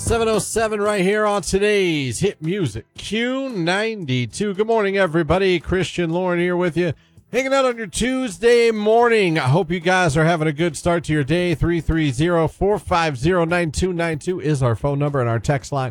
7:07 right here on today's Hit Music Q92. Good morning, everybody. Christian Lauren here with you, hanging out on your Tuesday morning. I hope you guys are having a good start to your day. 330-450-9292 is our phone number, and our text line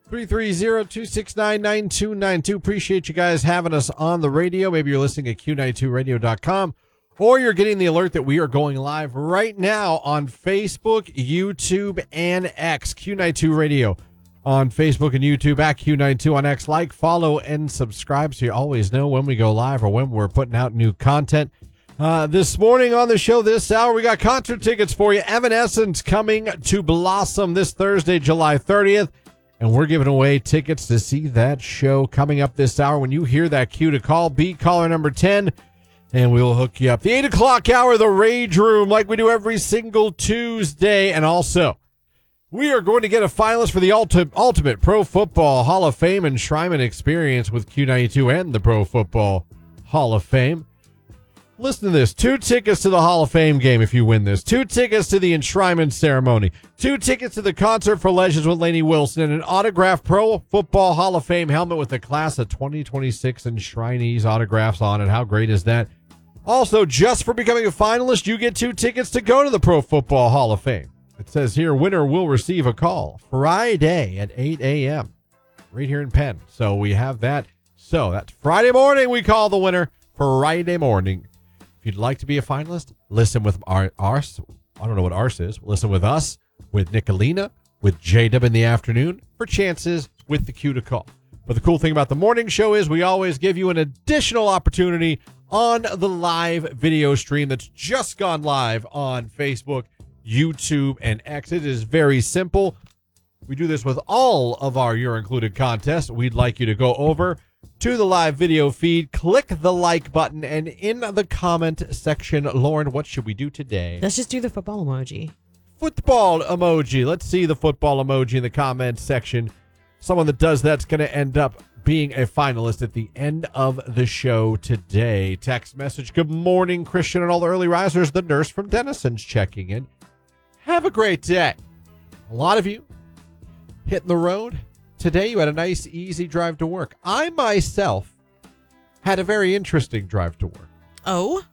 330-269-9292. Appreciate you guys having us on the radio. Maybe you're listening at Q92radio.com. or you're getting the alert that we are going live right now on Facebook, YouTube, and X. Q92 Radio on Facebook and YouTube, at Q92 on X. Like, follow, and subscribe so you always know when we go live or when we're putting out new content. This morning on the show this hour, we got concert tickets for you. Evanescence coming to Blossom this Thursday, July 30th. And we're giving away tickets to see that show coming up this hour. When you hear that cue to call, be caller number 10. And we'll hook you up. The 8 o'clock hour, the Rage Room, like we do every single Tuesday. And also, we are going to get a finalist for the Ultimate Pro Football Hall of Fame Enshrinement Experience with Q92 and the Pro Football Hall of Fame. Listen to this. 2 tickets to the Hall of Fame game if you win this. 2 tickets to the enshrinement ceremony. 2 tickets to the Concert for Legends with Lainey Wilson. And an autographed Pro Football Hall of Fame helmet with the class of 2026 enshrinees autographs on it. How great is that? Also, just for becoming a finalist, you get 2 tickets to go to the Pro Football Hall of Fame. It says here, winner will receive a call Friday at 8 a.m. right here in Penn. So we have that. So that's Friday morning. We call the winner Friday morning. If you'd like to be a finalist, listen with our I don't know what ours is. Listen with us, with Nicolina, with J-Dub in the afternoon for chances with the cue to call. But the cool thing about the morning show is we always give you an additional opportunity on the live video stream that's just gone live on Facebook, YouTube, and X. It is very simple. We do this with all of our You're Included contests. We'd like you to go over to the live video feed, click the like button, and in the comment section, Lauren, what should we do today? Let's just do the football emoji. Football emoji. Let's see the football emoji in the comment section. Someone that does that's going to end up being a finalist at the end of the show today. Text message, good morning, Christian, and all the early risers. The nurse from Denison's checking in. Have a great day. A lot of you hitting the road. Today you had a nice, easy drive to work. I myself had a very interesting drive to work. Oh?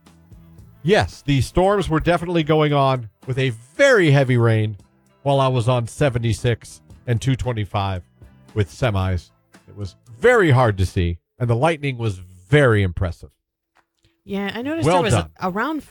Yes, the storms were definitely going on with a very heavy rain while I was on 76 and 225 with semis. It was very hard to see, and the lightning was very impressive. Yeah, I noticed Well there was done. around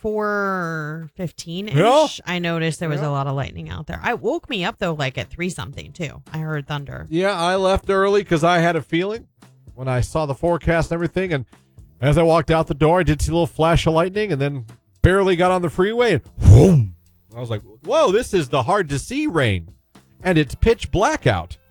4:15-ish. Yeah. I noticed there was Yeah. a lot of lightning out there. I woke me up, though, like at 3-something, too. I heard thunder. Yeah, I left early because I had a feeling when I saw the forecast and everything, and as I walked out the door, I did see a little flash of lightning, and then barely got on the freeway, and boom! I was like, whoa, this is the hard-to-see rain, and it's pitch black out.